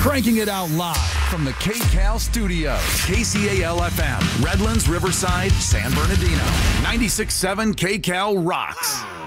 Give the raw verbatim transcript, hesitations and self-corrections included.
Cranking it out live from the K-Cal studios. K C A L F M, Redlands, Riverside, San Bernardino. ninety-six point seven K-Cal rocks.